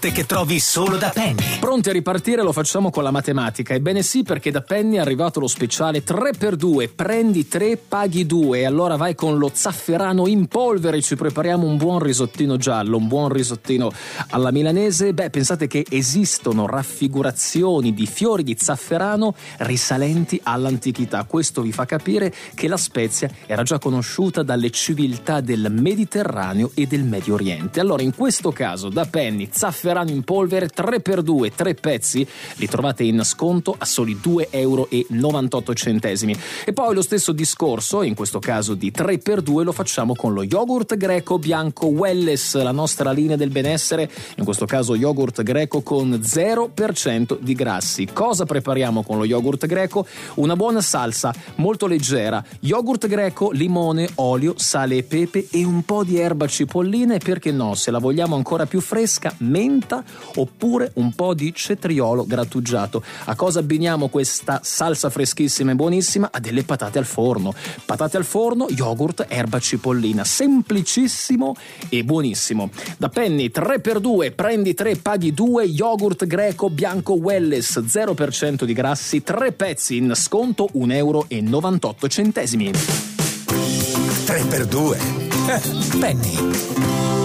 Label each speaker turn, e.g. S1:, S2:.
S1: che trovi solo da Penny.
S2: Pronti a ripartire? Lo facciamo con la matematica. Ebbene sì, perché da Penny è arrivato lo speciale 3x2, prendi 3 paghi 2. E allora vai con lo zafferano in polvere, ci prepariamo un buon risottino giallo, un buon risottino alla milanese. Pensate che esistono raffigurazioni di fiori di zafferano risalenti all'antichità. Questo vi fa capire che la spezia era già conosciuta dalle civiltà del Mediterraneo e del Medio Oriente. Allora in questo caso da Penny zafferano in polvere 3x2, 3 pezzi, li trovate in sconto a soli 2,98 €. E poi lo stesso discorso, in questo caso di 3x2, lo facciamo con lo yogurt greco bianco Welless, la nostra linea del benessere, in questo caso yogurt greco con 0% di grassi. Cosa prepariamo con lo yogurt greco? Una buona salsa molto leggera, yogurt greco, limone, olio, sale e pepe e un po' di erba cipollina e perché no, se la vogliamo ancora più fresca, menta oppure un po' di cetriolo grattugiato. A cosa abbiniamo questa salsa freschissima e buonissima? A delle patate al forno. Patate al forno, yogurt, erba cipollina. Semplicissimo e buonissimo. Da Penny 3x2, prendi 3, paghi 2, yogurt greco bianco Welless, 0% di grassi, 3 pezzi in sconto, 1,98 €.
S1: 3x2. Penny.